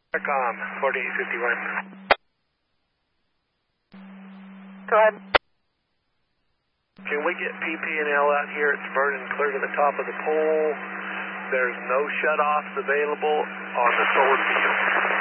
Com 4851. Go ahead. Can we get PP&L out here? It's burning clear to the top of the pole. There's no shutoffs available on the solar field.